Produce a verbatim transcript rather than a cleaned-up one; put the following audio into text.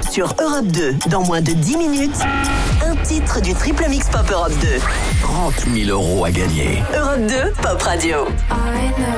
sur Europe deux. Dans moins de dix minutes, un titre du Triple Mix Pop Europe deux. trente mille euros à gagner. Europe deux, Pop Radio. I know